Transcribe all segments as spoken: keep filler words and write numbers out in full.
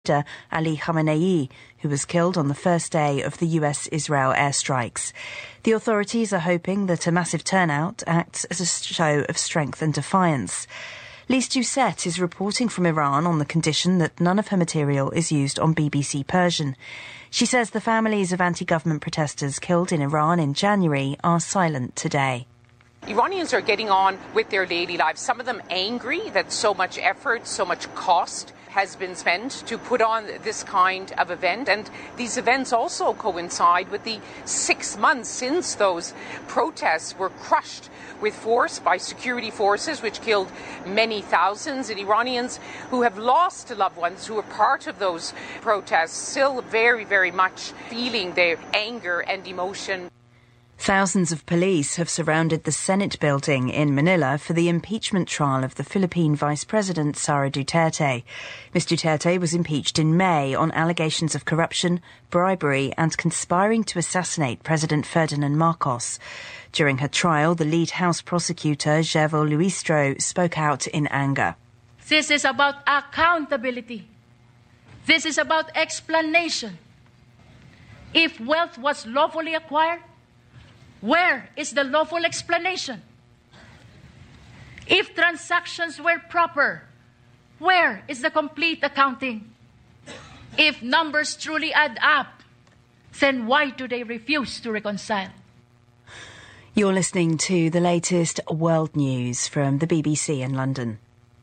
Ali Khamenei, who was killed on the first day of the U S Israel airstrikes. The authorities are hoping that a massive turnout acts as a show of strength and defiance. Lise Doucette is reporting from Iran on the condition that none of her material is used on B B C Persian. She says the families of anti-government protesters killed in Iran in January are silent today. Iranians are getting on with their daily lives, some of them angry that so much effort, so much cost has been spent to put on this kind of event. And these events also coincide with the six months since those protests were crushed with force by security forces, which killed many thousands. And Iranians who have lost loved ones who were part of those protests still very, very much feeling their anger and emotion. Thousands of police have surrounded the Senate building in Manila for the impeachment trial of the Philippine Vice President Sara Duterte. Miz Duterte was impeached in May on allegations of corruption, bribery and conspiring to assassinate President Ferdinand Marcos. During her trial, the lead House prosecutor, Gervo Luistro, spoke out in anger. This is about accountability. This is about explanation. If wealth was lawfully acquired, where is the lawful explanation? If transactions were proper, where is the complete accounting? If numbers truly add up, then why do they refuse to reconcile? You're listening to the latest world news from the B B C in London.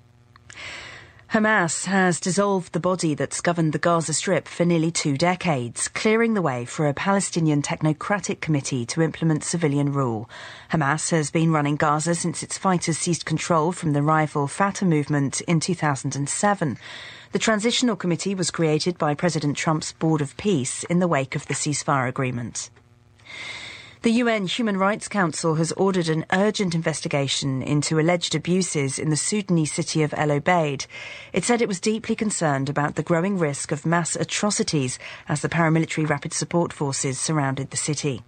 Hamas has dissolved the body that's governed the Gaza Strip for nearly two decades, clearing the way for a Palestinian technocratic committee to implement civilian rule. Hamas has been running Gaza since its fighters seized control from the rival Fatah movement in two thousand seven. The Transitional Committee was created by President Trump's Board of Peace in the wake of the ceasefire agreement. The U N Human Rights Council has ordered an urgent investigation into alleged abuses in the Sudanese city of El Obeid. It said it was deeply concerned about the growing risk of mass atrocities as the paramilitary rapid support forces surrounded the city.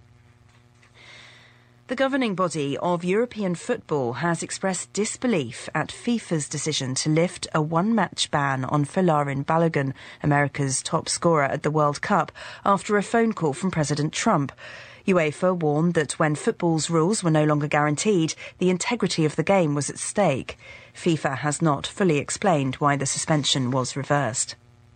The governing body of European football has expressed disbelief at FIFA's decision to lift a one-match ban on Folarin Balogun, America's top scorer at the World Cup, after a phone call from President Trump. UEFA warned that when football's rules were no longer guaranteed, the integrity of the game was at stake. FIFA has not fully explained why the suspension was reversed.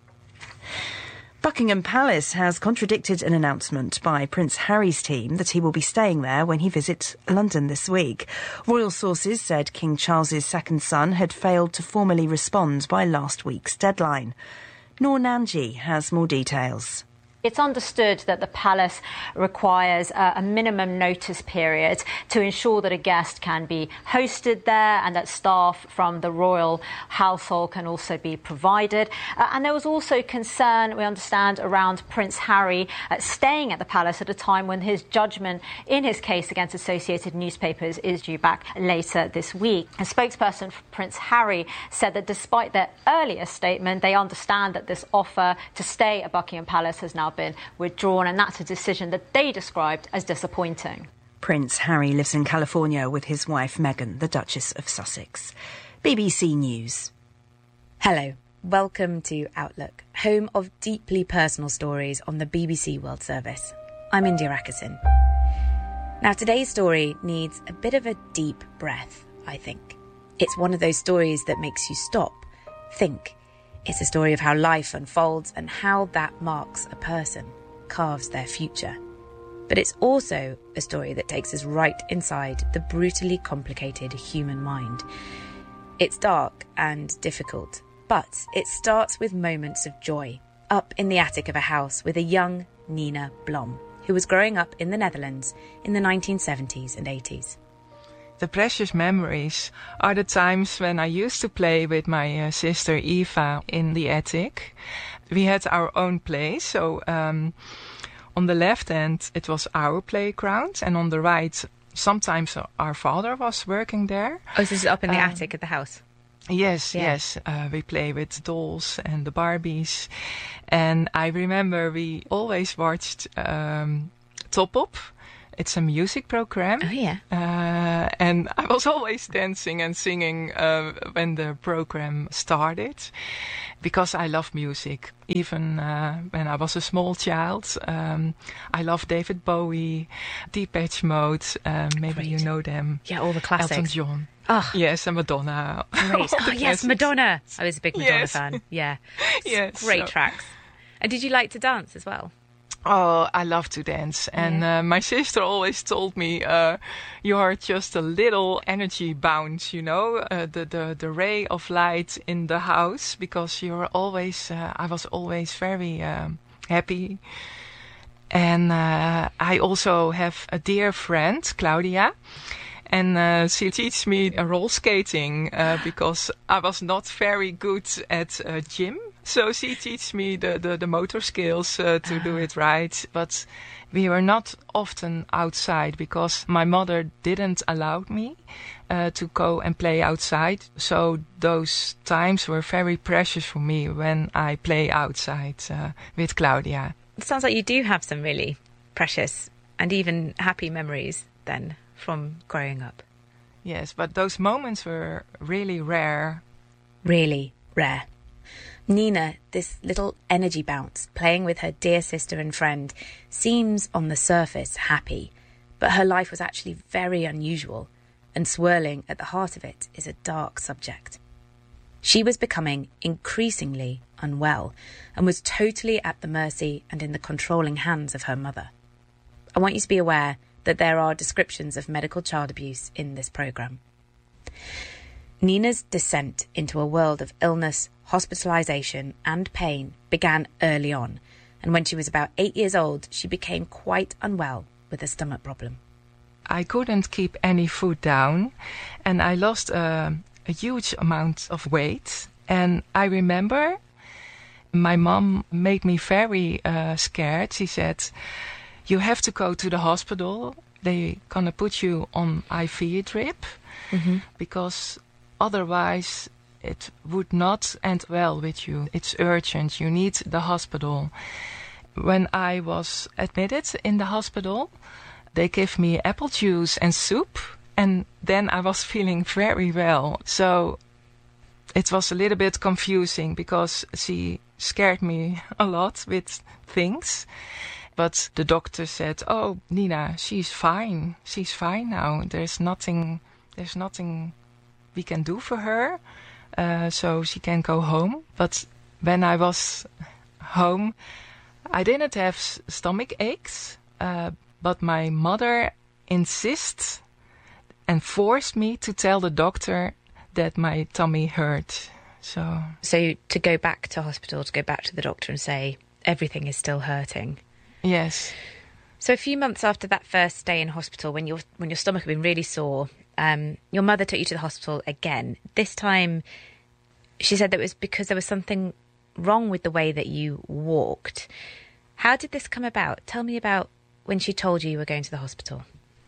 Buckingham Palace has contradicted an announcement by Prince Harry's team that he will be staying there when he visits London this week. Royal sources said King Charles's second son had failed to formally respond by last week's deadline. Noor Nanji has more details. It's understood that the palace requires uh, a minimum notice period to ensure that a guest can be hosted there and that staff from the royal household can also be provided. Uh, and there was also concern, we understand, around Prince Harry uh, staying at the palace at a time when his judgment in his case against Associated Newspapers is due back later this week. A spokesperson for Prince Harry said that despite their earlier statement, they understand that this offer to stay at Buckingham Palace has now been withdrawn, and that's a decision that they described as disappointing. Prince Harry lives in California with his wife Meghan, the Duchess of Sussex. B B C News. Hello, welcome to Outlook, home of deeply personal stories on the B B C World Service. I'm India Ackerson. Now, today's story needs a bit of a deep breath, I think. It's one of those stories that makes you stop, think. It's a story of how life unfolds and how that marks a person, carves their future. But it's also a story that takes us right inside the brutally complicated human mind. It's dark and difficult, but it starts with moments of joy, up in the attic of a house with a young Nina Blom, who was growing up in the Netherlands in the nineteen seventies and eighties. The precious memories are the times when I used to play with my uh, sister Eva in the attic. We had our own place, so um, on the left hand it was our playground, and on the right sometimes our father was working there. Oh, so this is up in the um, attic of the house? Yes, yeah. yes. Uh, we play with dolls and the Barbies. And I remember we always watched um, Top Op. It's a music program. Oh, yeah. Uh, and I was always dancing and singing uh, when the program started. because I love music. Even uh, when I was a small child, um, I love David Bowie, Depeche Mode. Um, maybe Great. you know them. Yeah, all the classics. Elton John. Oh, Yes, and Madonna. great. Oh, yes, classics. Madonna. I was a big Madonna Yes. fan. Yeah. Yes, Great so- tracks. And did you like to dance as well? Oh, I love to dance. And uh, my sister always told me, uh, you are just a little energy bound, you know, uh, the, the, the ray of light in the house, because you're always, uh, I was always very um, happy. And uh, I also have a dear friend, Claudia. And uh, she teaches me uh, roller skating uh, because I was not very good at uh, gym. So she teaches me the, the, the motor skills uh, to do it right. But we were not often outside because my mother didn't allow me uh, to go and play outside. So those times were very precious for me when I play outside uh, with Claudia. It sounds like you do have some really precious and even happy memories then from growing up. Yes, but those moments were really rare. Really rare. Nina, this little energy bounce, playing with her dear sister and friend, seems on the surface happy, but her life was actually very unusual, and swirling at the heart of it is a dark subject. She was becoming increasingly unwell and was totally at the mercy and in the controlling hands of her mother. I want you to be aware that there are descriptions of medical child abuse in this programme. Nina's descent into a world of illness, hospitalisation and pain began early on, and when she was about eight years old, she became quite unwell with a stomach problem. I couldn't keep any food down, and I lost uh, a huge amount of weight. And I remember my mom made me very uh, scared. She said, you have to go to the hospital. They're gonna put you on I V drip, mm-hmm. because otherwise it would not end well with you. It's urgent. You need the hospital. When I was admitted in the hospital, they gave me apple juice and soup, and then I was feeling very well. So it was a little bit confusing because she scared me a lot with things. But the doctor said, oh, Nina, she's fine. She's fine now. There's nothing, there's nothing we can do for her. Uh, so she can go home. But when I was home, I didn't have s- stomach aches. Uh, but my mother insists and forced me to tell the doctor that my tummy hurt. So, So to go back to hospital, to go back to the doctor and say, everything is still hurting. yes. So a few months after that first stay in hospital, when your when your stomach had been really sore, um, your mother took you to the hospital again. This time, she said that it was because there was something wrong with the way that you walked. How did this come about? Tell me about when she told you you were going to the hospital.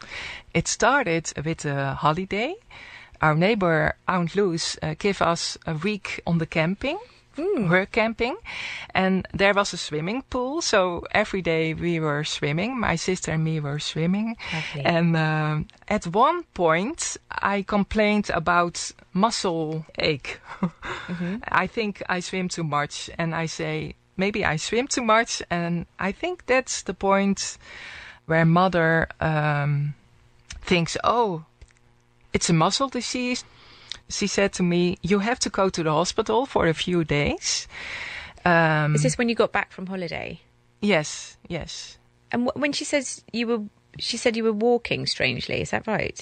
It started with a holiday. Our neighbor, Aunt Luz, uh, gave us a week on the camping, mm. her camping. And there was a swimming pool. So every day we were swimming. My sister and me were swimming. Lovely. And uh, at one point, I complained about muscle ache. mm-hmm. I think I swim too much. And I say, maybe I swim too much. And I think that's the point where mother um, thinks, oh, it's a muscle disease. She said to me, you have to go to the hospital for a few days. Um, Is this when you got back from holiday? Yes, yes. And w- when she says you were, she said you were walking strangely. Is that right?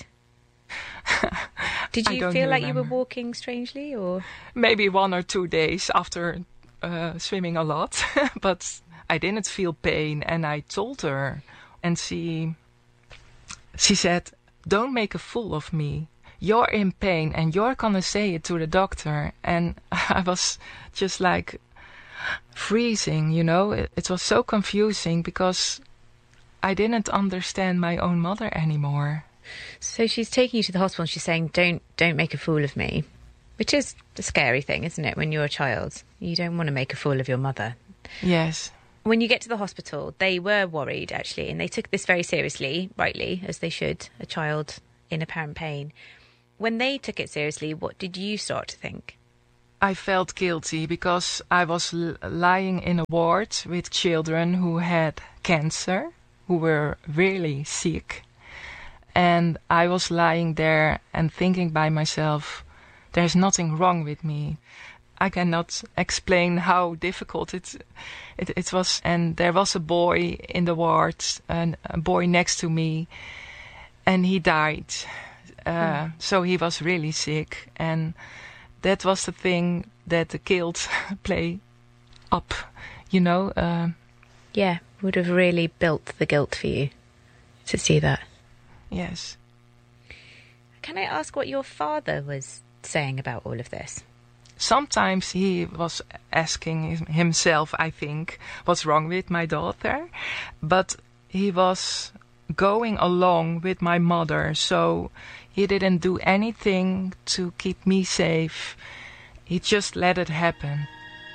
Did I you don't feel like you were remember. walking strangely, or Maybe one or two days after uh, swimming a lot. But I didn't feel pain, and I told her. And she, she said, don't make a fool of me. You're in pain and you're gonna say it to the doctor. And I was just like freezing, you know. It, it was so confusing because I didn't understand my own mother anymore. so she's taking you to the hospital and she's saying, don't don't make a fool of me, which is a scary thing, isn't it? When you're a child, you don't want to make a fool of your mother. Yes. When you get to the hospital, they were worried, actually, and they took this very seriously, rightly, as they should, a child in apparent pain. When they took it seriously, what did you start to think? I felt guilty because I was l- lying in a ward with children who had cancer, who were really sick. And I was lying there and thinking by myself, there's nothing wrong with me. I cannot explain how difficult it, it, it was. And there was a boy in the ward, and a boy next to me, and he died. Uh, mm. So he was really sick. And that was the thing that the guilt play up, you know. Uh, yeah, would have really built the guilt for you to see that. Yes. Can I ask what your father was saying about all of this? Sometimes he was asking himself, I think, what's wrong with my daughter. But he was going along with my mother, so he didn't do anything to keep me safe. He just let it happen.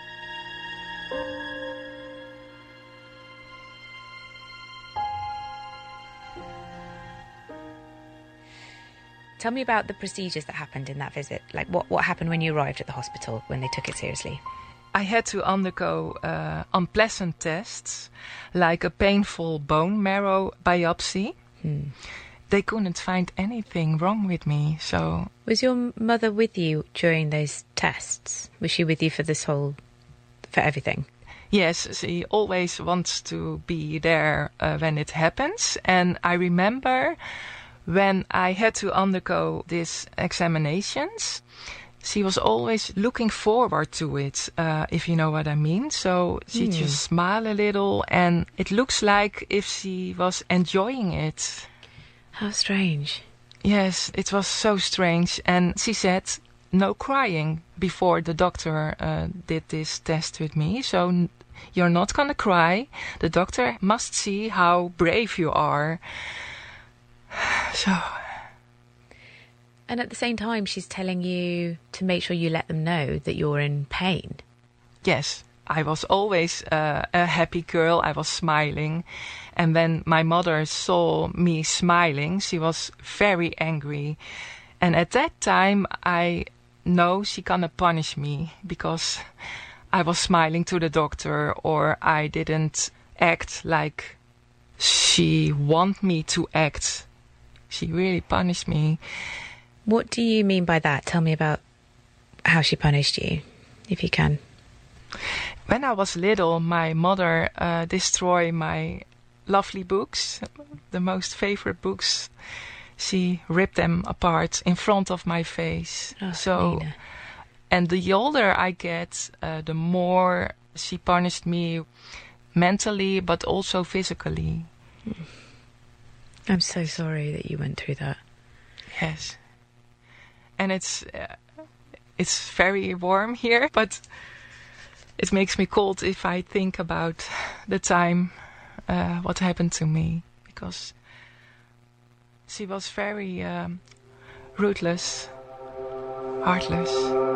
Tell me about the procedures that happened in that visit. Like, what, what happened when you arrived at the hospital, when they took it seriously? I had to undergo uh, unpleasant tests, like a painful bone marrow biopsy. Hmm. They couldn't find anything wrong with me, so... Was your mother with you during those tests? Was she with you for this whole... for everything? Yes, she always wants to be there uh, when it happens. And I remember... when I had to undergo these examinations, she was always looking forward to it, uh, if you know what I mean. So she mm. just smiled a little, and it looks like if she was enjoying it. How strange. Yes, it was so strange. And she said no crying before the doctor uh, did this test with me. So n- you're not gonna cry. The doctor must see how brave you are. So, and at the same time, she's telling you to make sure you let them know that you're in pain. Yes, I was always uh, a happy girl. I was smiling. And when my mother saw me smiling, she was very angry. And at that time, I know she gonna punish me because I was smiling to the doctor, or I didn't act like she want me to act. She really punished me. What do you mean by that? Tell me about how she punished you, if you can. When I was little, my mother uh, destroyed my lovely books, the most favorite books. She ripped them apart in front of my face. Oh, so, Nina. And the older I get, uh, the more she punished me mentally, but also physically. Mm. I'm so sorry that you went through that. Yes. And it's uh, it's very warm here, but it makes me cold if I think about the time uh, what happened to me, because she was very um, ruthless, heartless.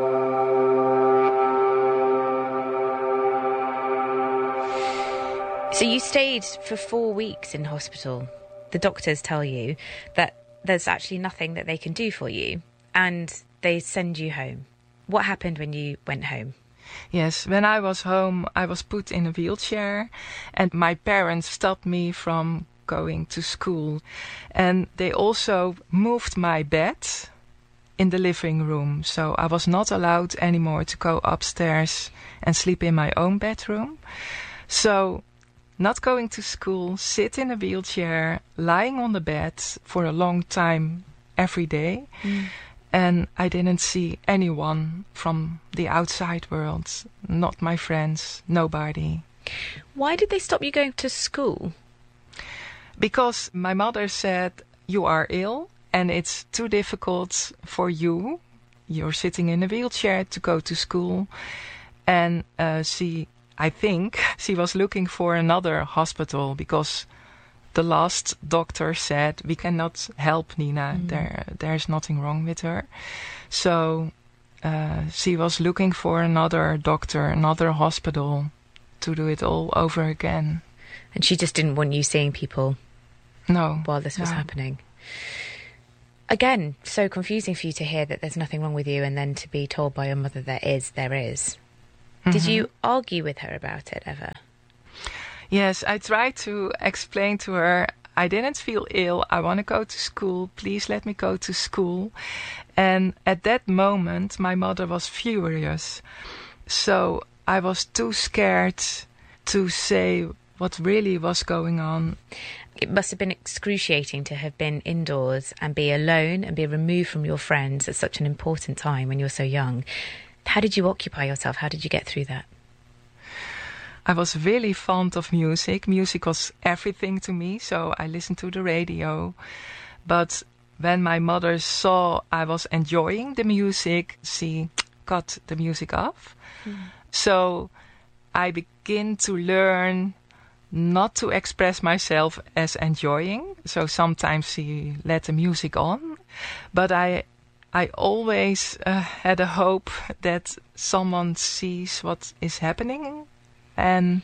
So you stayed for four weeks in hospital. The doctors tell you that there's actually nothing that they can do for you, and they send you home. What happened when you went home? Yes, when I was home, I was put in a wheelchair, and my parents stopped me from going to school. And they also moved my bed in the living room, so I was not allowed anymore to go upstairs and sleep in my own bedroom. So... not going to school, sit in a wheelchair, lying on the bed for a long time every day. Mm. And I didn't see anyone from the outside world, not my friends, nobody. Why did they stop you going to school? Because my mother said, you are ill and it's too difficult for you. You're sitting in a wheelchair to go to school. And uh, she... I think she was looking for another hospital because the last doctor said, we cannot help Nina. Mm. There, there's nothing wrong with her. So uh, she was looking for another doctor, another hospital to do it all over again. And she just didn't want you seeing people? No. While this was no. happening? Again, so confusing for you to hear that there's nothing wrong with you and then to be told by your mother there is, there is. Mm-hmm. Did you argue with her about it ever? Yes, I tried to explain to her, I didn't feel ill, I want to go to school, please let me go to school. And at that moment, my mother was furious. So I was too scared to say what really was going on. It must have been excruciating to have been indoors and be alone and be removed from your friends at such an important time when you're so young. How did you occupy yourself? How did you get through that? I was really fond of music. Music was everything to me, so I listened to the radio. But when my mother saw I was enjoying the music, she cut the music off. Mm. So I began to learn not to express myself as enjoying. So sometimes she let the music on. But I I always uh, had a hope that someone sees what is happening and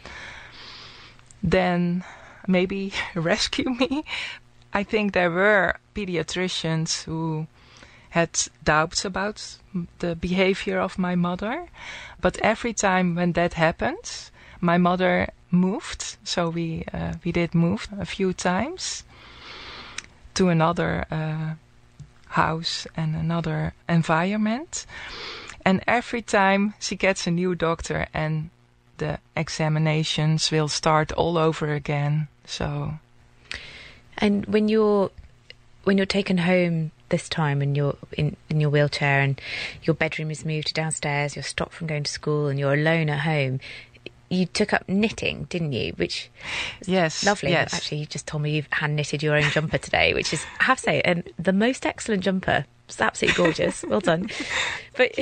then maybe rescue me. I think there were pediatricians who had doubts about the behavior of my mother. But every time when that happened, my mother moved. So we uh, we did move a few times to another uh, house and another environment. And every time she gets a new doctor and the examinations will start all over again. So, and when you're when you're taken home this time and you're in, in your wheelchair and your bedroom is moved to downstairs, you're stopped from going to school and you're alone at home, you took up knitting, didn't you? Which is yes, lovely. Yes. Actually, you just told me you've hand knitted your own jumper today, which is, I have to say, um, the most excellent jumper. It's absolutely gorgeous. Well done. But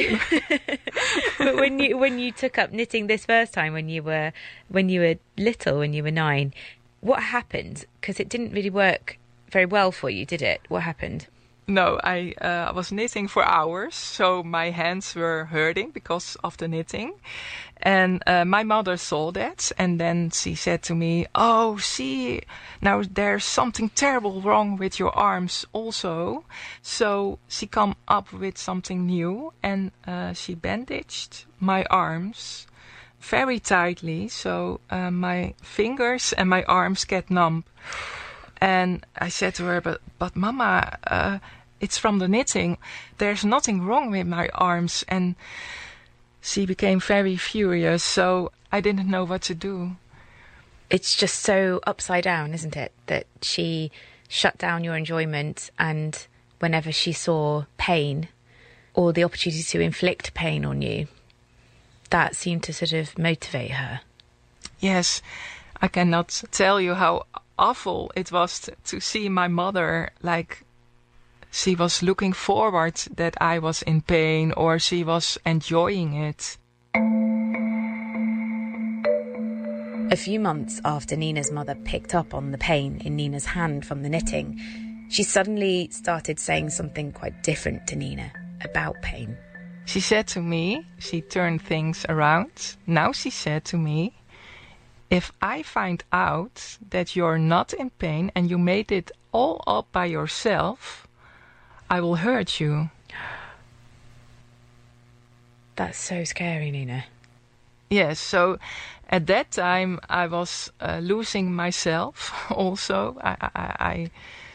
but when you when you took up knitting this first time, when you were when you were little, when you were nine, what happened? Because it didn't really work very well for you, did it? What happened? No, I uh, was knitting for hours, so my hands were hurting because of the knitting. And uh, my mother saw that, and then she said to me, "Oh, see, now there's something terrible wrong with your arms also." So she come up with something new, and uh, she bandaged my arms very tightly, so uh, my fingers and my arms get numb. And I said to her, but, but Mama, uh, it's from the knitting. There's nothing wrong with my arms. And she became very furious, so I didn't know what to do. It's just so upside down, isn't it? That she shut down your enjoyment, and whenever she saw pain or the opportunity to inflict pain on you, that seemed to sort of motivate her. Yes, I cannot tell you how awful it was to, to see my mother, like she was looking forward that I was in pain, or she was enjoying it. A few months after Nina's mother picked up on the pain in Nina's hand from the knitting, she suddenly started saying something quite different to Nina about pain. She said to me, she turned things around. Now she said to me, "If I find out that you're not in pain and you made it all up by yourself, I will hurt you." That's so scary, Nina. Yes, so at that time I was uh, losing myself also. I, I, I,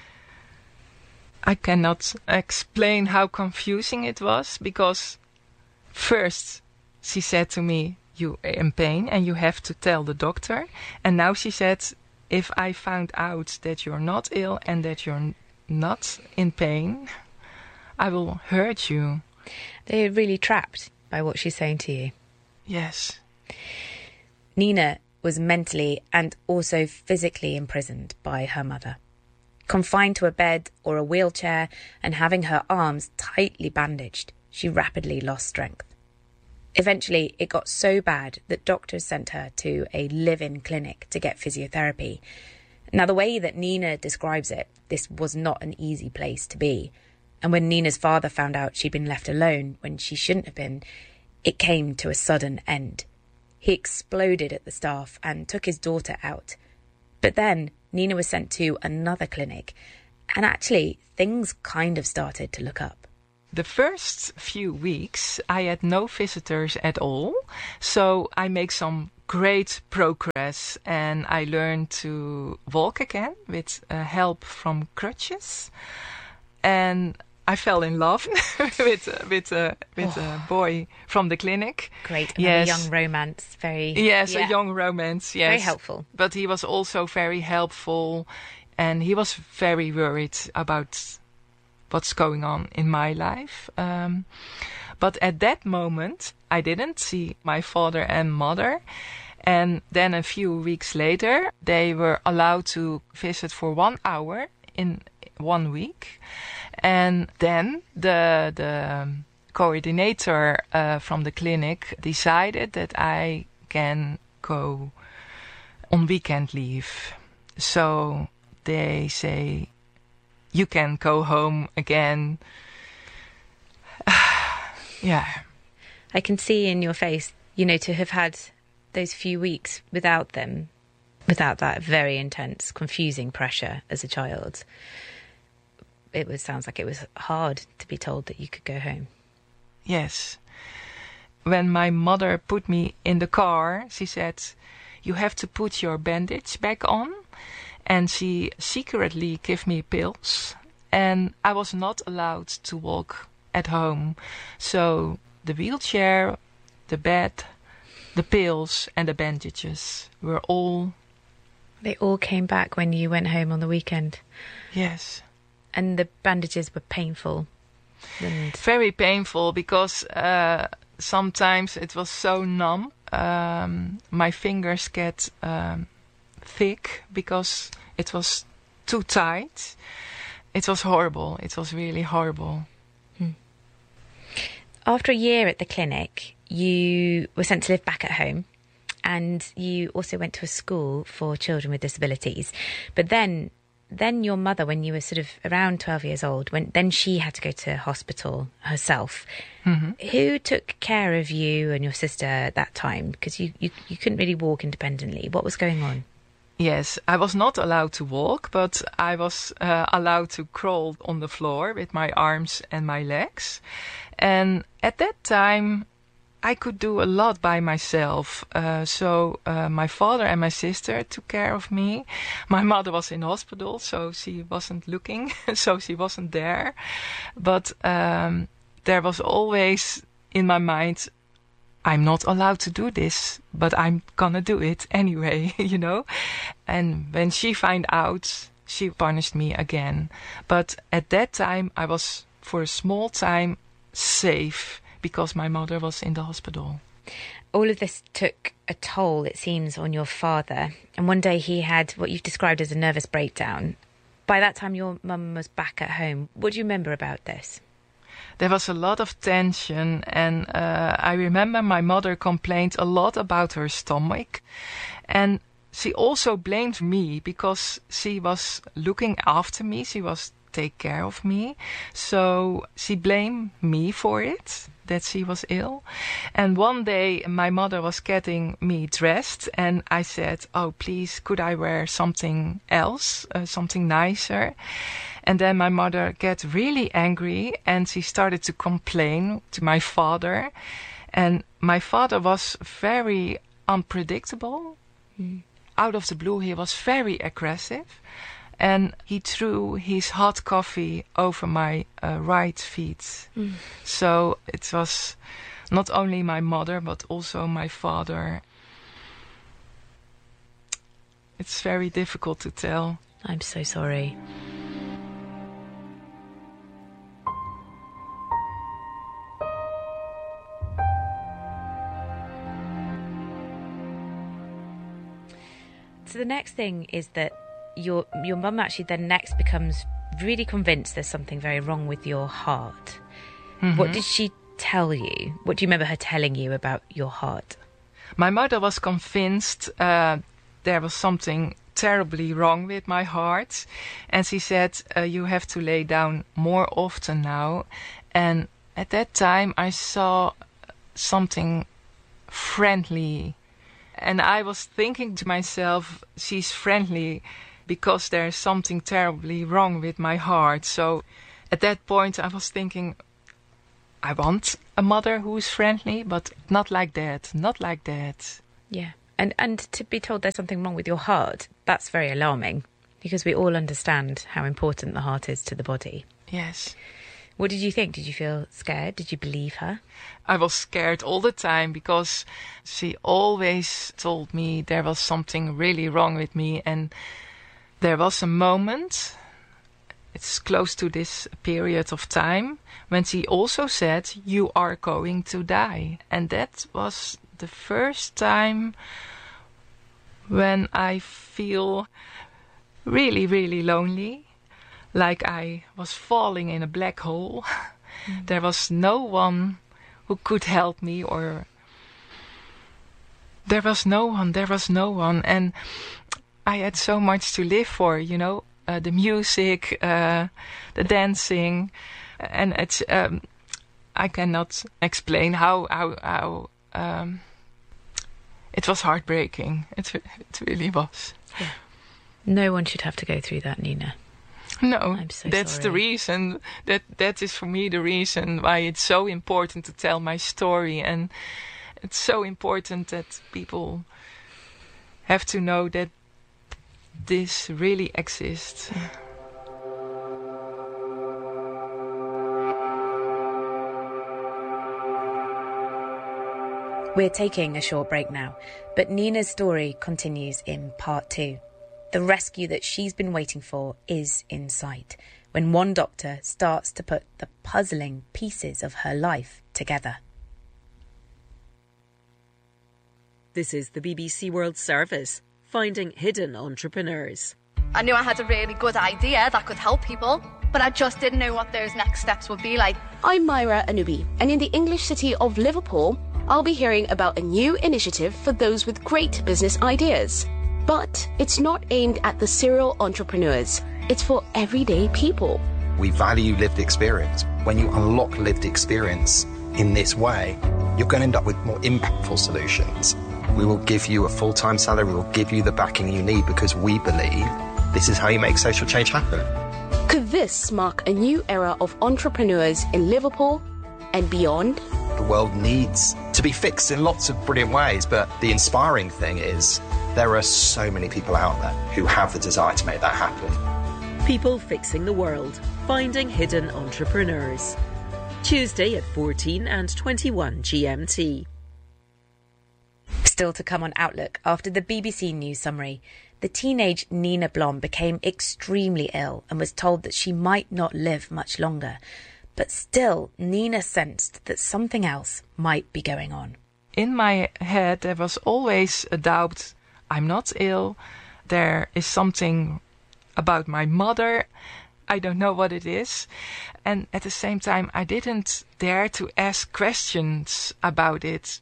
I cannot explain how confusing it was, because first she said to me, "You are in pain and you have to tell the doctor." And now she said, "If I found out that you're not ill and that you're not in pain, I will hurt you." They're really trapped by what she's saying to you. Yes. Nina was mentally and also physically imprisoned by her mother. Confined to a bed or a wheelchair and having her arms tightly bandaged, she rapidly lost strength. Eventually, it got so bad that doctors sent her to a live-in clinic to get physiotherapy. Now, the way that Nina describes it, this was not an easy place to be. And when Nina's father found out she'd been left alone when she shouldn't have been, it came to a sudden end. He exploded at the staff and took his daughter out. But then Nina was sent to another clinic, And actually, things kind of started to look up. The first few weeks, I had no visitors at all. So I make some great progress and I learned to walk again with uh, help from crutches. And I fell in love with uh, with uh, with oh. a boy from the clinic. Great, another yes. young romance, very yes, yeah. a young romance. Yes, very helpful. But he was also very helpful, and he was very worried about what's going on in my life. Um, but at that moment, I didn't see my father and mother. And then a few weeks later, they were allowed to visit for one hour in one week. And then the the coordinator uh, from the clinic decided that I can go on weekend leave. So they say, you can go home again. Yeah. I can see in your face, you know, to have had those few weeks without them, without that very intense, confusing pressure as a child. It was sounds like it was hard to be told that you could go home. Yes. When my mother put me in the car, she said, you have to put your bandage back on. And she secretly gave me pills. And I was not allowed to walk at home. So the wheelchair, the bed, the pills and the bandages were all... They all came back when you went home on the weekend? Yes. And the bandages were painful? And... Very painful, because uh, sometimes it was so numb. Um, my fingers get um, thick because it was too tight. It was horrible. It was really horrible. Hmm. After a year at the clinic, you were sent to live back at home, and you also went to a school for children with disabilities. But then... Then your mother, when you were sort of around twelve years old, when then she had to go to hospital herself. Mm-hmm. Who took care of you and your sister at that time? Because you, you, you couldn't really walk independently. What was going on? Yes, I was not allowed to walk, but I was uh, allowed to crawl on the floor with my arms and my legs. And at that time, I could do a lot by myself. Uh, so uh, my father and my sister took care of me. My mother was in hospital, so she wasn't looking, so she wasn't there. But um, there was always in my mind, I'm not allowed to do this, but I'm gonna do it anyway, you know. And when she found out, she punished me again. But at that time, I was for a small time safe, because my mother was in the hospital. All of this took a toll, it seems, on your father. And one day he had what you've described as a nervous breakdown. By that time, your mum was back at home. What do you remember about this? There was a lot of tension, and uh, I remember my mother complained a lot about her stomach. And she also blamed me because she was looking after me. She was take care of me. So she blamed me for it, that she was ill. And one day my mother was getting me dressed, and I said, oh, please, could I wear something else, uh, something nicer? And then my mother got really angry, and she started to complain to my father. And my father was very unpredictable. Mm. Out of the blue, he was very aggressive. And he threw his hot coffee over my uh, right feet. Mm. So it was not only my mother, but also my father. It's very difficult to tell. I'm so sorry. So the next thing is that your your mum actually then next becomes really convinced there's something very wrong with your heart. Mm-hmm. What did she tell you? What do you remember her telling you about your heart? My mother was convinced uh, there was something terribly wrong with my heart. And she said, uh, you have to lay down more often now. And at that time I saw something friendly. And I was thinking to myself, she's friendly. because there's something terribly wrong with my heart. So at that point I was thinking, I want a mother who is friendly, but not like that, not like that. Yeah. And and to be told there's something wrong with your heart, that's very alarming, because we all understand how important the heart is to the body. Yes. What did you think? Did you feel scared? Did you believe her? I was scared all the time because she always told me there was something really wrong with me. And there was a moment, it's close to this period of time, when she also said, you are going to die. And that was the first time when I feel really, really lonely. Like I was falling in a black hole. Mm. There was no one who could help me, or there was no one, there was no one. And I had so much to live for, you know, uh, the music, uh, the dancing. And it's, um, I cannot explain how, how, how um, it was heartbreaking. It, it really was. Yeah. No one should have to go through that, Nina. No, I'm so that's sorry. the reason, that that is for me the reason why it's so important to tell my story. And it's so important that people have to know that this really exists. We're taking a short break now, but Nina's story continues in part two. The rescue that she's been waiting for is in sight, when one doctor starts to put the puzzling pieces of her life together. This is the B B C World Service, finding hidden entrepreneurs. I knew I had a really good idea that could help people, but I just didn't know what those next steps would be like. I'm Myra Anubi, and in the English city of Liverpool, I'll be hearing about a new initiative for those with great business ideas. But it's not aimed at the serial entrepreneurs. It's for everyday people. We value lived experience. When you unlock lived experience in this way, you're going to end up with more impactful solutions. We will give you a full-time salary. We will give you the backing you need, because we believe this is how you make social change happen. Could this mark a new era of entrepreneurs in Liverpool and beyond? The world needs to be fixed in lots of brilliant ways, but the inspiring thing is there are so many people out there who have the desire to make that happen. People fixing the world, finding hidden entrepreneurs. Tuesday at fourteen and twenty-one G M T. Still to come on Outlook, after the B B C News summary, the teenage Nina Blom became extremely ill and was told that she might not live much longer. But still, Nina sensed that something else might be going on. In my head there was always a doubt. I'm not ill. There is something about my mother. I don't know what it is. And at the same time, I didn't dare to ask questions about it.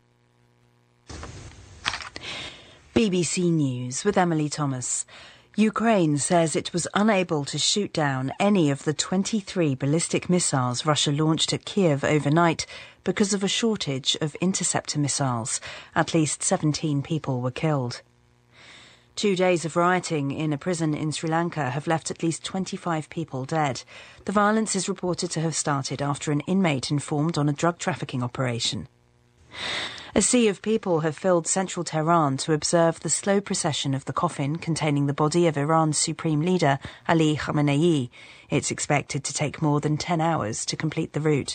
B B C News with Emily Thomas. Ukraine says it was unable to shoot down any of the twenty-three ballistic missiles Russia launched at Kiev overnight because of a shortage of interceptor missiles. At least seventeen people were killed. Two days of rioting in a prison in Sri Lanka have left at least twenty-five people dead. The violence is reported to have started after an inmate informed on a drug trafficking operation. A sea of people have filled central Tehran to observe the slow procession of the coffin containing the body of Iran's supreme leader, Ali Khamenei. It's expected to take more than ten hours to complete the route.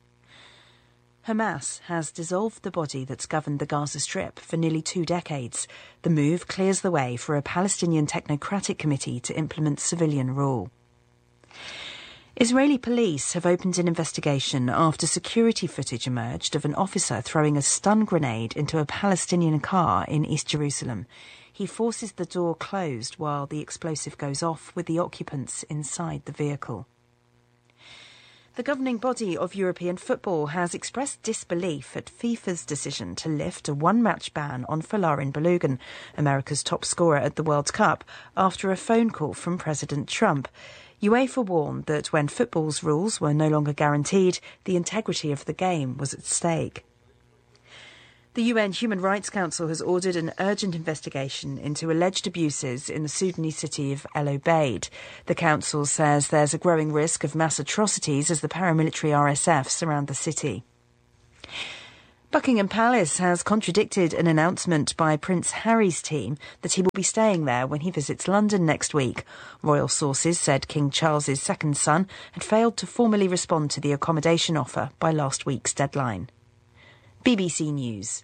Hamas has dissolved the body that's governed the Gaza Strip for nearly two decades. The move clears the way for a Palestinian technocratic committee to implement civilian rule. Israeli police have opened an investigation after security footage emerged of an officer throwing a stun grenade into a Palestinian car in East Jerusalem. He forces the door closed while the explosive goes off with the occupants inside the vehicle. The governing body of European football has expressed disbelief at FIFA's decision to lift a one-match ban on Folarin Balogun, America's top scorer at the World Cup, after a phone call from President Trump. UEFA warned that when football's rules were no longer guaranteed, the integrity of the game was at stake. The U N Human Rights Council has ordered an urgent investigation into alleged abuses in the Sudanese city of El Obeid. The council says there's a growing risk of mass atrocities as the paramilitary R S F surround the city. Buckingham Palace has contradicted an announcement by Prince Harry's team that he will be staying there when he visits London next week. Royal sources said King Charles's second son had failed to formally respond to the accommodation offer by last week's deadline. B B C News.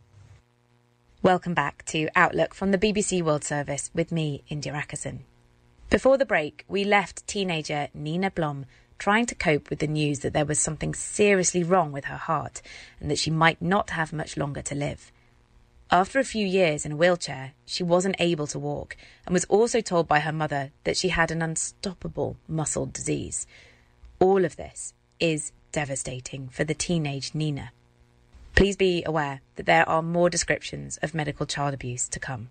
Welcome back to Outlook from the B B C World Service with me, India Ackerson. Before the break, we left teenager Nina Blom trying to cope with the news that there was something seriously wrong with her heart and that she might not have much longer to live. After a few years in a wheelchair, she wasn't able to walk and was also told by her mother that she had an unstoppable muscle disease. All of this is devastating for the teenage Nina. Please be aware that there are more descriptions of medical child abuse to come.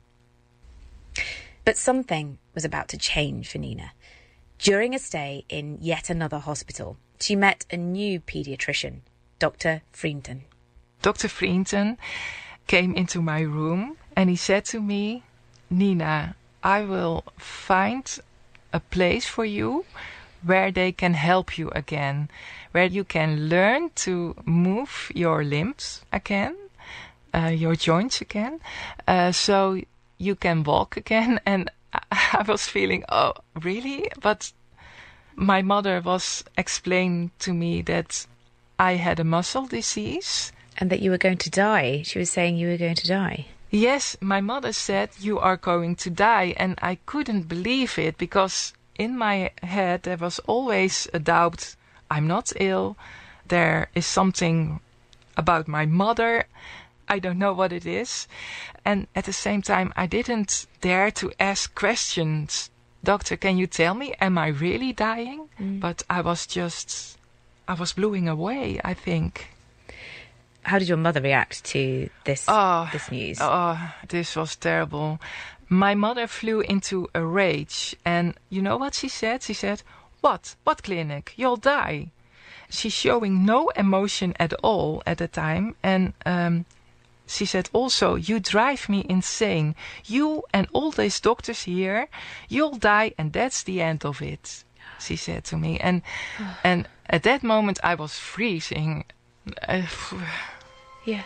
But something was about to change for Nina. During a stay in yet another hospital, she met a new paediatrician, Doctor Frienten. Doctor Frienten came into my room and he said to me, Nina, I will find a place for you where they can help you again, where you can learn to move your limbs again, uh, your joints again, uh, so you can walk again. And I was feeling, oh, really? But my mother was explaining to me that I had a muscle disease. And that you were going to die. She was saying you were going to die. Yes, my mother said, you are going to die. And I couldn't believe it because in my head there was always a doubt. I'm not ill. There is something about my mother. I don't know what it is. And at the same time, I didn't dare to ask questions. Doctor, can you tell me, am I really dying? Mm. But I was just, I was blowing away, I think. How did your mother react to this, oh, this news? Oh, this was terrible. My mother flew into a rage. And you know what she said? She said, What? What clinic? You'll die. She's showing no emotion at all at the time. And um, she said also, you drive me insane. You and all these doctors here, you'll die and that's the end of it, she said to me. And and at that moment I was freezing. Uh, yeah.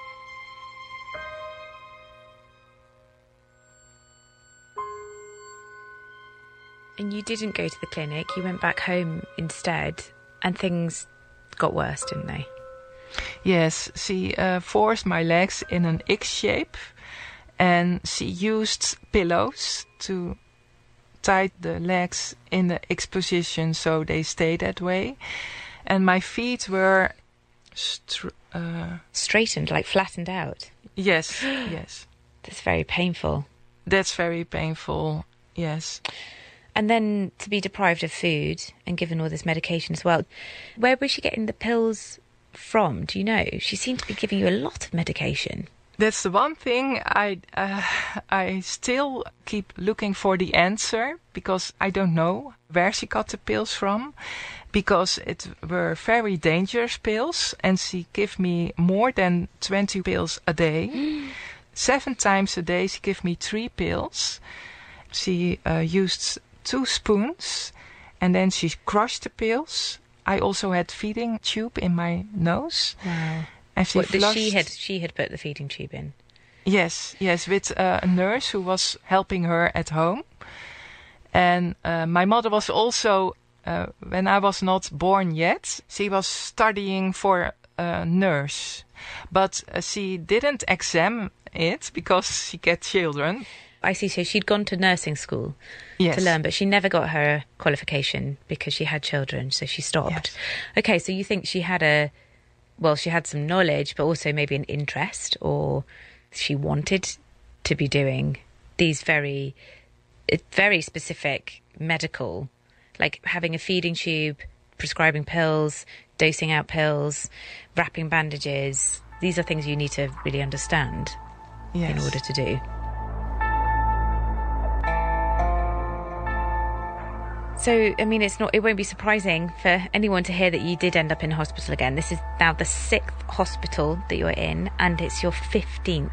And you didn't go to the clinic, you went back home instead, and things got worse, didn't they? Yes, she uh, forced my legs in an X shape, and she used pillows to tie the legs in the X position so they stay that way. And my feet were str- uh, straightened, like flattened out. Yes, yes. That's very painful. That's very painful, yes. And then to be deprived of food and given all this medication as well. Where was she getting the pills from? Do you know? She seemed to be giving you a lot of medication. That's the one thing I uh, I still keep looking for the answer, because I don't know where she got the pills from, because it were very dangerous pills, and she gave me more than twenty pills a day. Seven times a day she gave me three pills. She uh, used two spoons, and then she crushed the pills. I also had feeding tube in my nose. Wow. And she what, flushed... she had she had put the feeding tube in? Yes, yes, with uh, a nurse who was helping her at home. And uh, my mother was also, uh, when I was not born yet, she was studying for a nurse. But uh, she didn't examine it because she get children. I see, so she'd gone to nursing school yes. to learn, but she never got her qualification because she had children, so she stopped. Yes. Okay, so you think she had a, well, she had some knowledge, but also maybe an interest, or she wanted to be doing these very, very specific medical, like having a feeding tube, prescribing pills, dosing out pills, wrapping bandages. These are things you need to really understand yes. in order to do. So, I mean, it's not. It won't be surprising for anyone to hear that you did end up in hospital again. This is now the sixth hospital that you're in, and it's your fifteenth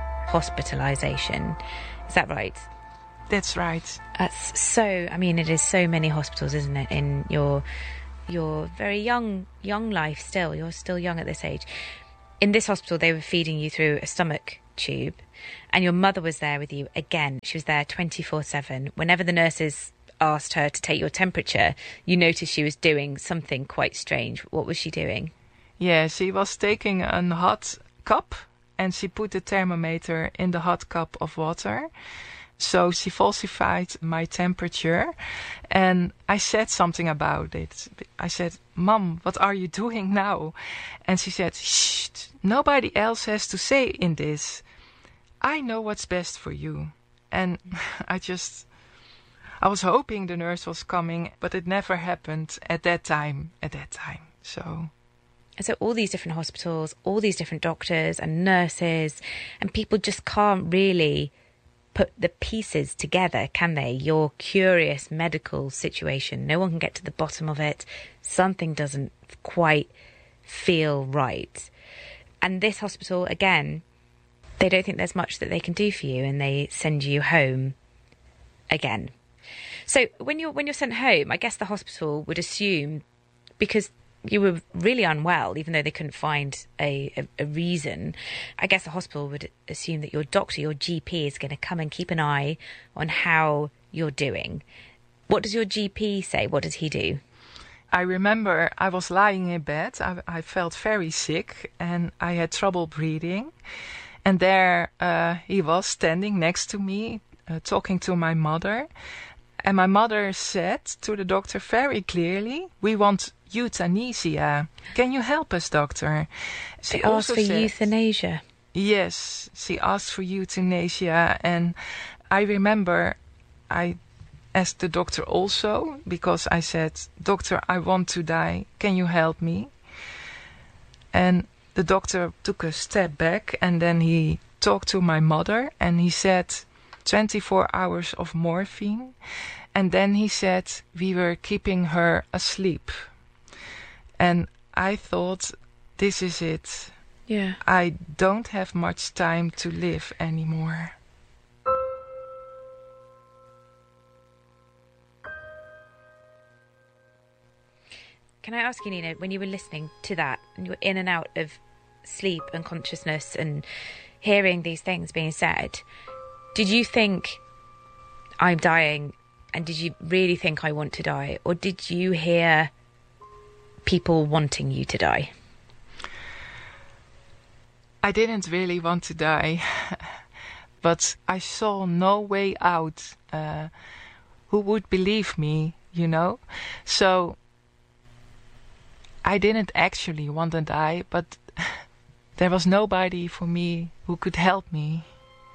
hospitalisation. Is that right? That's right. That's so. I mean, it is so many hospitals, isn't it? In your your very young young life, still, you're still young at this age. In this hospital, they were feeding you through a stomach tube, and your mother was there with you again. She was there twenty-four seven. Whenever the nurses asked her to take your temperature, you noticed she was doing something quite strange. What was she doing? Yeah, she was taking a hot cup and she put the thermometer in the hot cup of water. So she falsified my temperature, and I said something about it. I said, "Mom, what are you doing now?" And she said, "Shh, nobody else has to say in this. I know what's best for you." And I just... I was hoping the nurse was coming, but it never happened at that time, at that time, so... So all these different hospitals, all these different doctors and nurses, and people just can't really put the pieces together, can they? Your curious medical situation, no one can get to the bottom of it. Something doesn't quite feel right. And this hospital, again, they don't think there's much that they can do for you, and they send you home again. So when you're when you're sent home, I guess the hospital would assume, because you were really unwell, even though they couldn't find a, a, a reason, I guess the hospital would assume that your doctor, your G P, is going to come and keep an eye on how you're doing. What does your G P say? What does he do? I remember I was lying in bed. I, I felt very sick and I had trouble breathing. And there uh, he was standing next to me, uh, talking to my mother. And my mother said to the doctor very clearly, "We want euthanasia. Can you help us, doctor?" She they asked for said, euthanasia. Yes, she asked for euthanasia. And I remember I asked the doctor also, because I said, "Doctor, I want to die. Can you help me?" And the doctor took a step back, and then he talked to my mother and he said, twenty-four hours of morphine. And then he said, we were keeping her asleep. And I thought, this is it. Yeah. I don't have much time to live anymore. Can I ask you, Nina, when you were listening to that and you were in and out of sleep and consciousness and hearing these things being said, did you think, I'm dying, and did you really think I want to die? Or did you hear people wanting you to die? I didn't really want to die, but I saw no way out. Uh, who would believe me, you know? So I didn't actually want to die, but there was nobody for me who could help me.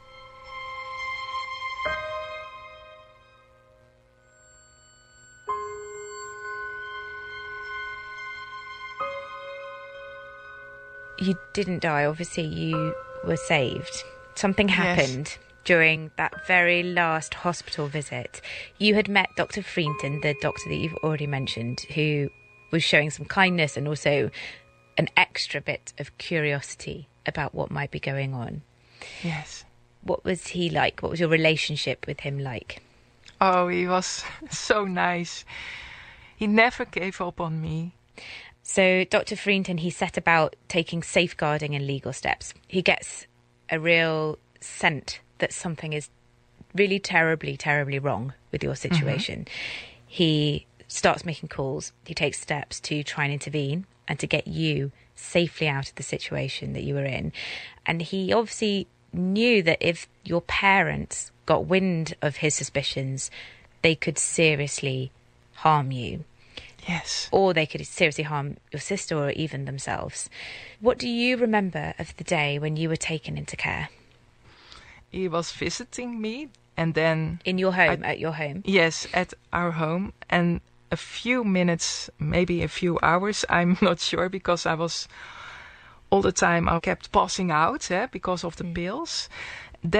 You didn't die, obviously you were saved. Something happened yes. during that very last hospital visit. You had met Doctor Freenton, the doctor that you've already mentioned, who was showing some kindness and also an extra bit of curiosity about what might be going on. Yes. What was he like? What was your relationship with him like? Oh, he was so nice. He never gave up on me. So Doctor Freenton, he set about taking safeguarding and legal steps. He gets a real scent that something is really terribly, terribly wrong with your situation. Mm-hmm. He starts making calls. He takes steps to try and intervene and to get you safely out of the situation that you were in. And he obviously knew that if your parents got wind of his suspicions, they could seriously harm you. Yes. Or they could seriously harm your sister or even themselves. What do you remember of the day when you were taken into care? He was visiting me and then... In your home, I, at your home? Yes, at our home. And a few minutes, maybe a few hours, I'm not sure, because I was... All the time I kept passing out eh, because of the mm. pills. Then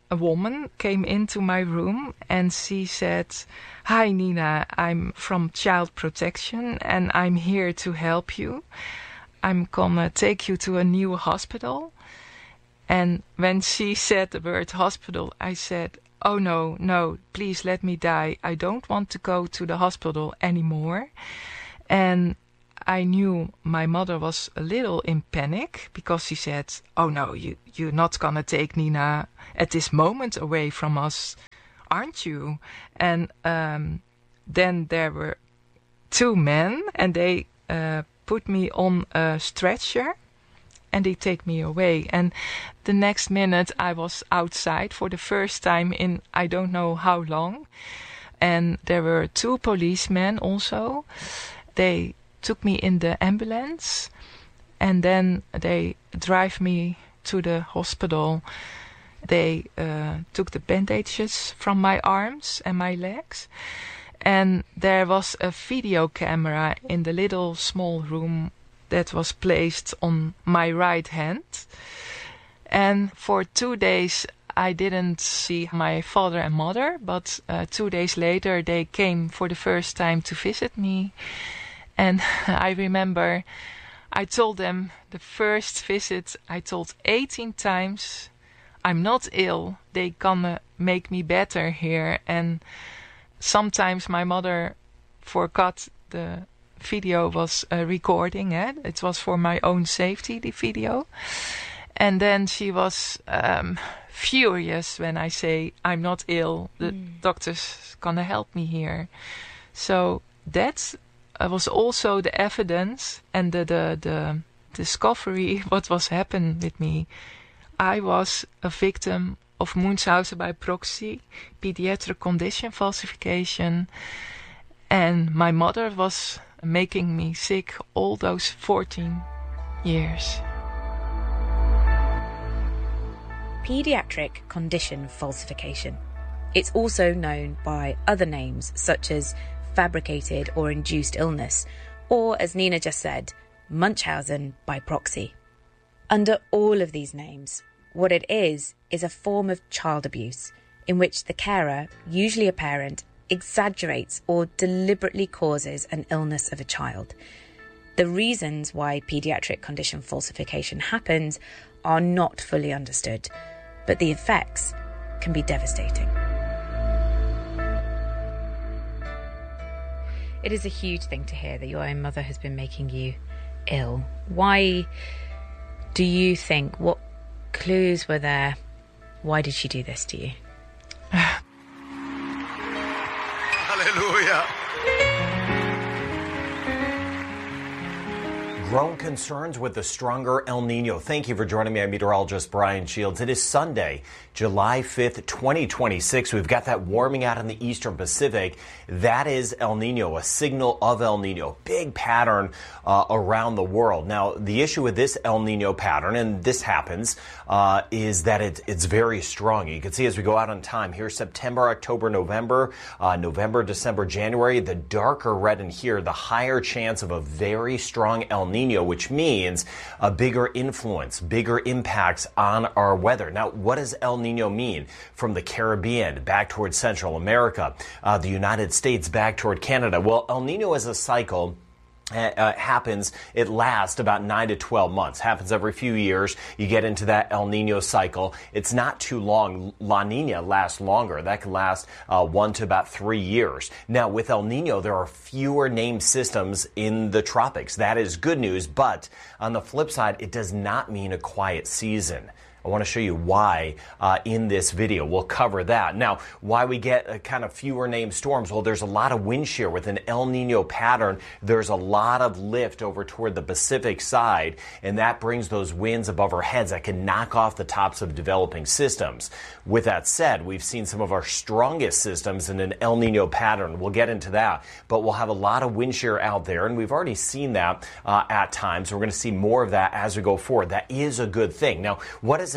a woman came into my room and she said, "Hi Nina, I'm from Child Protection and I'm here to help you. I'm gonna take you to a new hospital." And when she said the word hospital, I said, "Oh no, no, please let me die. I don't want to go to the hospital anymore." And I knew my mother was a little in panic because she said, "Oh no, you, you're not gonna take Nina at this moment away from us, aren't you?" And um, then there were two men and they uh, put me on a stretcher and they take me away. And the next minute I was outside for the first time in I don't know how long. And there were two policemen also. They took me in the ambulance and then they drive me to the hospital. They uh, took the bandages from my arms and my legs. And there was a video camera in the little small room that was placed on my right hand. And for two days I didn't see my father and mother, but uh, two days later they came for the first time to visit me. And I remember I told them the first visit, I told eighteen times, "I'm not ill, they gonna make me better here." And sometimes my mother forgot the video was uh, recording. Eh? It was for my own safety, the video. And then she was um, furious when I say, "I'm not ill, the mm. doctor's gonna help me here." So that's uh, was also the evidence and the, the, the discovery what was happening with me. I was a victim of Munchausen by proxy, pediatric condition falsification, and my mother was making me sick all those fourteen years. Pediatric condition falsification. It's also known by other names such as fabricated or induced illness, or as Nina just said, Munchausen by proxy. Under all of these names, what it is is a form of child abuse in which the carer, usually a parent, exaggerates or deliberately causes an illness of a child. The reasons why pediatric condition falsification happens are not fully understood, but the effects can be devastating. It is a huge thing to hear that your own mother has been making you ill. Why do you think, what clues were there? Why did she do this to you? Hallelujah. Growing concerns with the stronger El Nino. Thank you for joining me. I'm meteorologist Brian Shields. It is Sunday, July fifth, twenty twenty-six. We've got that warming out in the eastern Pacific. That is El Nino, a signal of El Nino. Big pattern uh, around the world. Now, the issue with this El Nino pattern, and this happens, uh, is that it, it's very strong. You can see as we go out on time here, September, October, November, uh, November, December, January, the darker red in here, the higher chance of a very strong El Nino, which means a bigger influence, bigger impacts on our weather. Now, what does El Nino mean? From the Caribbean back towards Central America, uh, the United States back toward Canada. Well, El Nino is a cycle. Uh, happens, it lasts about nine to twelve months. Happens every few years. You get into that El Nino cycle. It's not too long. La Nina lasts longer. That can last uh, one to about three years. Now, with El Nino, there are fewer named systems in the tropics. That is good news, but on the flip side, it does not mean a quiet season. I want to show you why uh, in this video. We'll cover that. Now, why we get a kind of fewer named storms? Well, there's a lot of wind shear with an El Nino pattern. There's a lot of lift over toward the Pacific side, and that brings those winds above our heads that can knock off the tops of developing systems. With that said, we've seen some of our strongest systems in an El Nino pattern. We'll get into that, but we'll have a lot of wind shear out there, and we've already seen that uh, at times. We're going to see more of that as we go forward. That is a good thing. Now, what does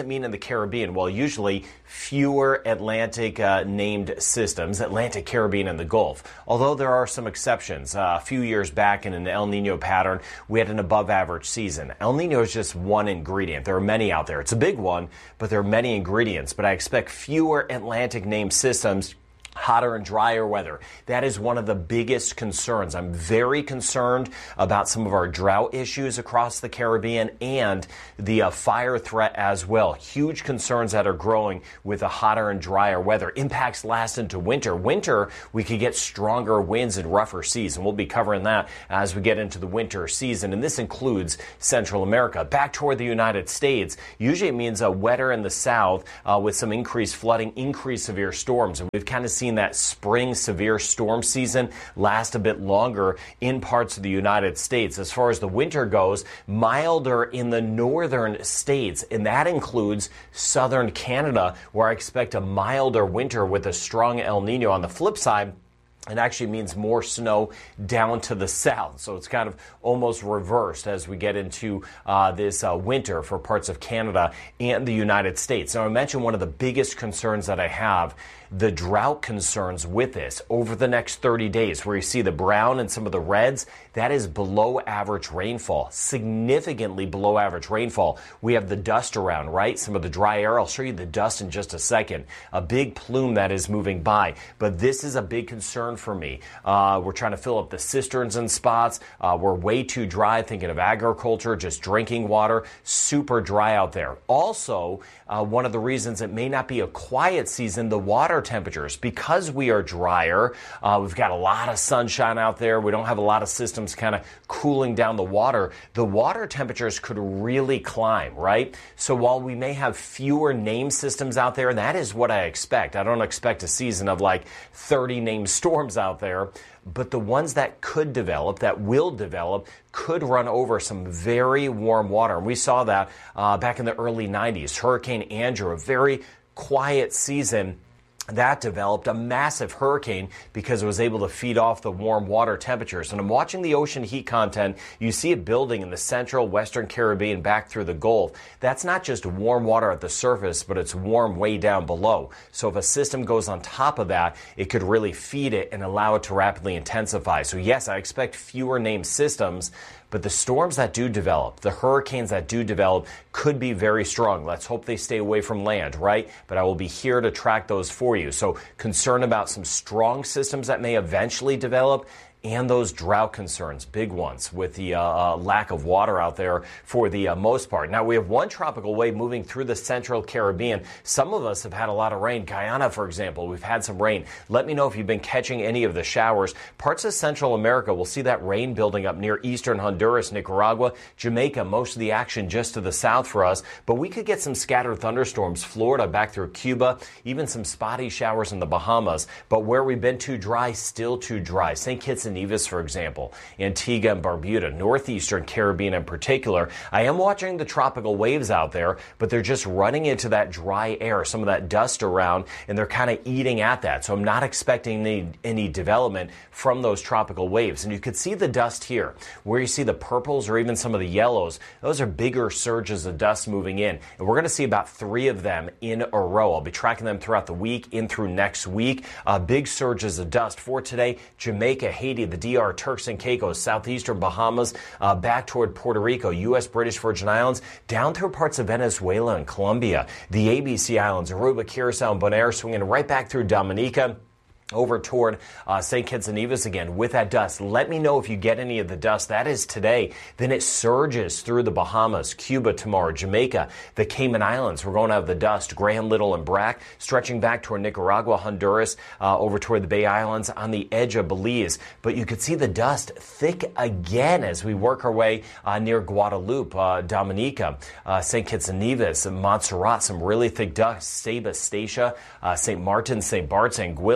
it mean in the Caribbean? Well, usually fewer Atlantic uh, named systems, Atlantic, Caribbean, and the Gulf. Although there are some exceptions. Uh, a few years back in an El Nino pattern, we had an above average season. El Nino is just one ingredient. There are many out there. It's a big one, but there are many ingredients. But I expect fewer Atlantic named systems, hotter and drier weather. That is one of the biggest concerns. I'm very concerned about some of our drought issues across the Caribbean and the uh, fire threat as well. Huge concerns that are growing with the hotter and drier weather. Impacts last into winter. Winter, we could get stronger winds and rougher seas, and we'll be covering that as we get into the winter season, and this includes Central America. Back toward the United States, usually it means a wetter in the south uh, with some increased flooding, increased severe storms, and we've kind of seen that spring severe storm season last a bit longer in parts of the United States. As far as the winter goes, milder in the northern states, and that includes southern Canada, where I expect a milder winter with a strong El Nino. On the flip side, it actually means more snow down to the south. So it's kind of almost reversed as we get into uh, this uh, winter for parts of Canada and the United States. Now, I mentioned one of the biggest concerns that I have, the drought concerns with this over the next thirty days, where you see the brown and some of the reds. That is below average rainfall, significantly below average rainfall. We have the dust around, right? Some of the dry air. I'll show you the dust in just a second. A big plume that is moving by. But this is a big concern for me. Uh, we're trying to fill up the cisterns in spots. Uh, we're way too dry, thinking of agriculture, just drinking water. Super dry out there. Also, uh, one of the reasons it may not be a quiet season, the water temperatures. Because we are drier, uh, we've got a lot of sunshine out there. We don't have a lot of systems kind of cooling down the water. The water temperatures could really climb, right? So while we may have fewer name systems out there, and that is what I expect. I don't expect a season of like thirty named storms out there, but the ones that could develop, that will develop, could run over some very warm water. And we saw that uh, back in the early nineties. Hurricane Andrew, a very quiet season, that developed a massive hurricane because it was able to feed off the warm water temperatures. And I'm watching the ocean heat content. You see it building in the central western Caribbean back through the Gulf. That's not just warm water at the surface, but it's warm way down below. So if a system goes on top of that, it could really feed it and allow it to rapidly intensify. So yes, I expect fewer named systems, but the storms that do develop, the hurricanes that do develop, could be very strong. Let's hope they stay away from land, right? But I will be here to track those for you. So concerned about some strong systems that may eventually develop, and those drought concerns, big ones, with the uh, uh, lack of water out there for the uh, most part. Now, we have one tropical wave moving through the central Caribbean. Some of us have had a lot of rain. Guyana, for example, we've had some rain. Let me know if you've been catching any of the showers. Parts of Central America, we'll see that rain building up near eastern Honduras, Nicaragua, Jamaica, most of the action just to the south for us. But we could get some scattered thunderstorms. Florida, back through Cuba, even some spotty showers in the Bahamas. But where we've been too dry, still too dry. Saint Kitts and Nevis, for example, Antigua and Barbuda, northeastern Caribbean in particular. I am watching the tropical waves out there, but they're just running into that dry air, some of that dust around, and they're kind of eating at that. So I'm not expecting any, any development from those tropical waves. And you could see the dust here, where you see the purples or even some of the yellows. Those are bigger surges of dust moving in. And we're going to see about three of them in a row. I'll be tracking them throughout the week, in through next week. Uh, big surges of dust for today. Jamaica, Haiti, the D R, Turks and Caicos, southeastern Bahamas, uh, back toward Puerto Rico, U S British Virgin Islands, down through parts of Venezuela and Colombia, the A B C Islands, Aruba, Curacao, and Bonaire, swinging right back through Dominica, over toward uh, Saint Kitts and Nevis again with that dust. Let me know if you get any of the dust. That is today. Then it surges through the Bahamas, Cuba tomorrow, Jamaica, the Cayman Islands. We're going to have the dust, Grand, Little, and Brac, stretching back toward Nicaragua, Honduras, uh, over toward the Bay Islands on the edge of Belize. But you could see the dust thick again as we work our way uh, near Guadalupe, uh, Dominica, uh, Saint Kitts and Nevis, and Montserrat, some really thick dust, Saba, Statia, uh, Saint Martin, Saint Bart's, Anguilla,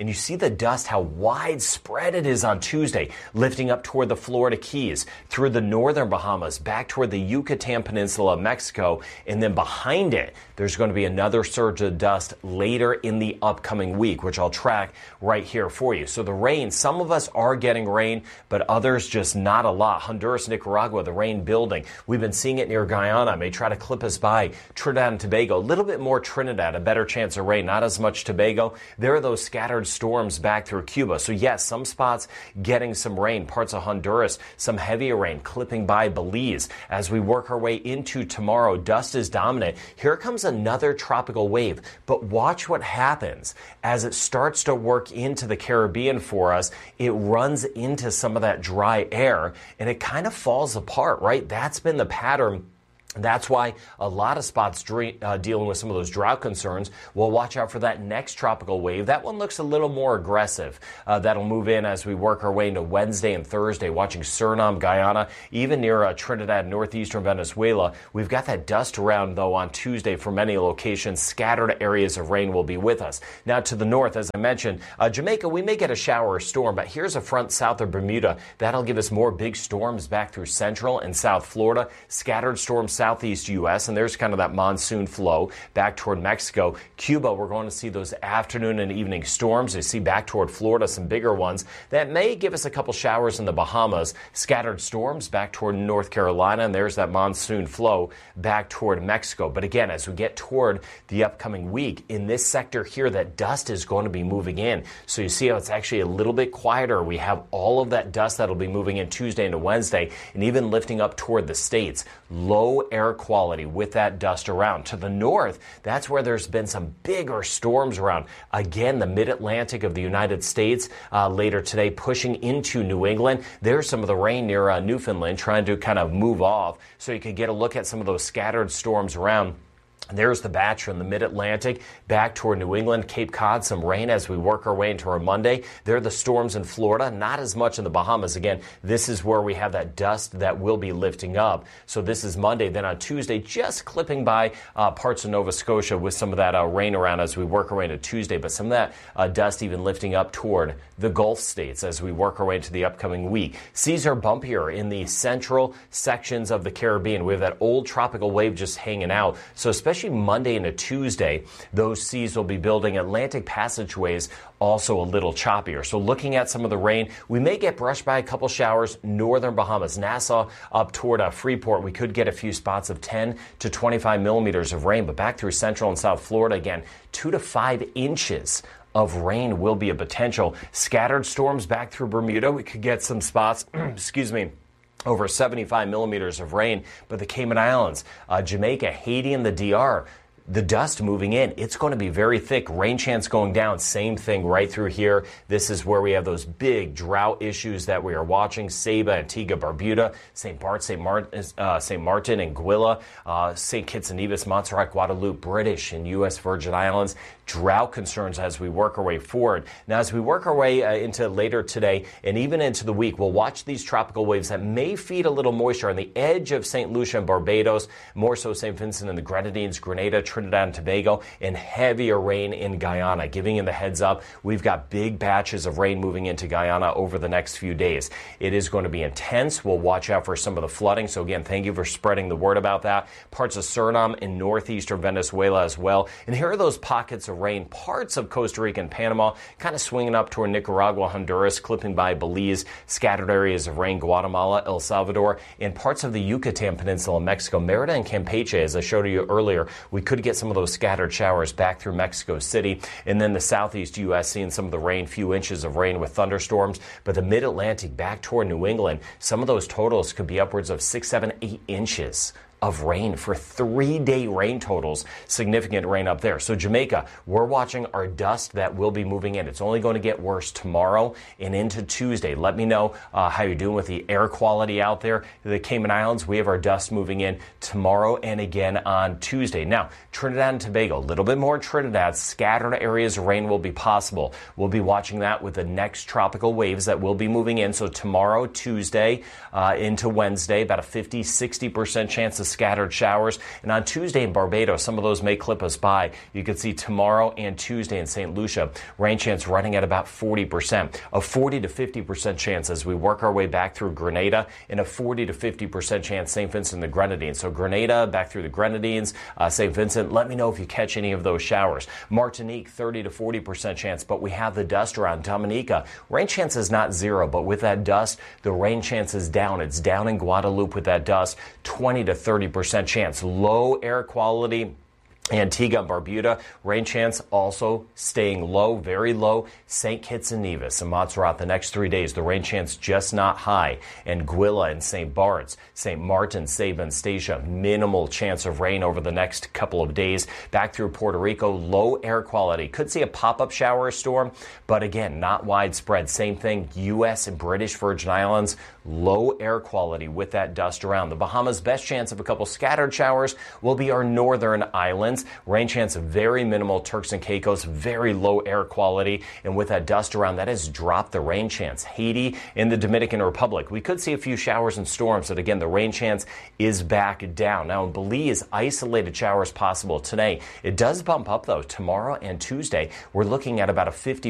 And you see the dust, how widespread it is on Tuesday, lifting up toward the Florida Keys, through the northern Bahamas, back toward the Yucatan Peninsula of Mexico, and then behind it, there's going to be another surge of dust later in the upcoming week, which I'll track right here for you. So the rain, some of us are getting rain, but others just not a lot. Honduras, Nicaragua, the rain building. We've been seeing it near Guyana, may try to clip us by. Trinidad and Tobago, a little bit more Trinidad, a better chance of rain, not as much Tobago. There are those scattered storms back through Cuba. So yes, some spots getting some rain, parts of Honduras, some heavier rain clipping by Belize. As we work our way into tomorrow, dust is dominant. Here comes another tropical wave, but watch what happens as it starts to work into the Caribbean for us. It runs into some of that dry air and it kind of falls apart, right? That's been the pattern. That's why a lot of spots uh, dealing with some of those drought concerns will watch out for that next tropical wave. That one looks a little more aggressive. Uh, that'll move in as we work our way into Wednesday and Thursday, watching Suriname, Guyana, even near uh, Trinidad, northeastern Venezuela. We've got that dust around, though, on Tuesday for many locations. Scattered areas of rain will be with us. Now to the north, as I mentioned, uh, Jamaica, we may get a shower or storm, but here's a front south of Bermuda. That'll give us more big storms back through central and south Florida. Scattered storms southeast U S, and there's kind of that monsoon flow back toward Mexico. Cuba, we're going to see those afternoon and evening storms. You see back toward Florida some bigger ones that may give us a couple showers in the Bahamas. Scattered storms back toward North Carolina, and there's that monsoon flow back toward Mexico. But again, as we get toward the upcoming week, in this sector here, that dust is going to be moving in. So you see how it's actually a little bit quieter. We have all of that dust that'll be moving in Tuesday into Wednesday, and even lifting up toward the states. Low air quality quality with that dust around. To the north, that's where there's been some bigger storms around. Again, the mid-Atlantic of the United States uh, later today pushing into New England. There's some of the rain near uh, Newfoundland trying to kind of move off so you could get a look at some of those scattered storms around. There's the batch from the mid-Atlantic back toward New England, Cape Cod, some rain as we work our way into our Monday. There are the storms in Florida, not as much in the Bahamas. Again, this is where we have that dust that will be lifting up. So this is Monday. Then on Tuesday, just clipping by uh, parts of Nova Scotia with some of that uh, rain around as we work our way into Tuesday. But some of that uh, dust even lifting up toward the Gulf states as we work our way into the upcoming week. Seas are bumpier in the central sections of the Caribbean. We have that old tropical wave just hanging out. So especially Monday into Tuesday, those seas will be building. Atlantic passageways also a little choppier. So looking at some of the rain, we may get brushed by a couple showers. Northern Bahamas, Nassau up toward uh, Freeport, we could get a few spots of ten to twenty-five millimeters of rain. But back through central and south Florida, again, two to five inches of rain will be a potential. Scattered storms back through Bermuda. We could get some spots, excuse me, over seventy-five millimeters of rain. But the Cayman Islands, uh, Jamaica, Haiti, and the D R, the dust moving in, it's going to be very thick. Rain chance going down, same thing right through here. This is where we have those big drought issues that we are watching. Saba, Antigua, Barbuda, Saint Bart, Saint Martin, uh, Saint Martin, Anguilla, uh, Saint Kitts and Nevis, Montserrat, Guadeloupe, British and U S Virgin Islands. Drought concerns as we work our way forward. Now, as we work our way uh, into later today and even into the week, we'll watch these tropical waves that may feed a little moisture on the edge of Saint Lucia and Barbados, more so Saint Vincent and the Grenadines, Grenada, Trinidad and Tobago, and heavier rain in Guyana. Giving you the heads up, we've got big batches of rain moving into Guyana over the next few days. It is going to be intense. We'll watch out for some of the flooding. So again, thank you for spreading the word about that. Parts of Suriname and northeastern Venezuela as well. And here are those pockets of rain, parts of Costa Rica and Panama, kind of swinging up toward Nicaragua, Honduras, clipping by Belize, scattered areas of rain, Guatemala, El Salvador, and parts of the Yucatan Peninsula, Mexico, Merida and Campeche. As I showed you earlier, we could get some of those scattered showers back through Mexico City, and then the southeast U S seeing some of the rain, few inches of rain with thunderstorms, but the mid-Atlantic back toward New England, some of those totals could be upwards of six, seven, eight inches of rain for three-day rain totals. Significant rain up there. So Jamaica, we're watching our dust that will be moving in. It's only going to get worse tomorrow and into Tuesday. Let me know uh, how you're doing with the air quality out there. The Cayman Islands, we have our dust moving in tomorrow and again on Tuesday. Now, Trinidad and Tobago, a little bit more Trinidad. Scattered areas of rain will be possible. We'll be watching that with the next tropical waves that will be moving in. So tomorrow, Tuesday, uh, into Wednesday, about a fifty, sixty percent chance of scattered showers. And on Tuesday in Barbados, some of those may clip us by. You can see tomorrow and Tuesday in Saint Lucia, rain chance running at about forty percent. A forty to fifty percent chance as we work our way back through Grenada, and a forty to fifty percent chance Saint Vincent and the Grenadines. So Grenada, back through the Grenadines, uh, Saint Vincent, let me know if you catch any of those showers. Martinique, thirty to forty percent chance, but we have the dust around. Dominica, rain chance is not zero, but with that dust, the rain chance is down. It's down in Guadeloupe with that dust, twenty to thirty percent chance. Low air quality. Antigua and Barbuda, rain chance also staying low, very low. Saint Kitts and Nevis and Montserrat the next three days, the rain chance just not high. Anguilla and Saint Barts, Saint Martin, Saba and Statia, minimal chance of rain over the next couple of days. Back through Puerto Rico, low air quality. Could see a pop-up shower or storm, but again, not widespread. Same thing, U S and British Virgin Islands, low air quality with that dust around. The Bahamas, best chance of a couple scattered showers will be our northern islands. Rain chance very minimal. Turks and Caicos, very low air quality. And with that dust around, that has dropped the rain chance. Haiti and the Dominican Republic, we could see a few showers and storms, but again, the rain chance is back down. Now in Belize, isolated showers possible today. It does bump up though tomorrow and Tuesday. We're looking at about a fifty